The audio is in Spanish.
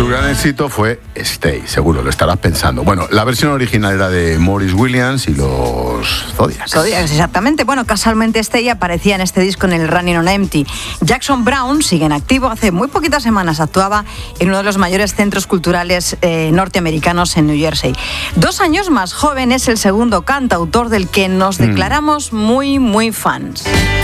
Su gran éxito fue Stay, seguro, lo estarás pensando. Bueno, la versión original era de Maurice Williams y los Zodiacs. Zodiacs, exactamente. Bueno, casualmente Stay aparecía en este disco en el Running on Empty. Jackson Browne sigue en activo. Hace muy poquitas semanas actuaba en uno de los mayores centros culturales norteamericanos en New Jersey. 2 años más joven, es el segundo cantautor del que nos declaramos muy, muy fans.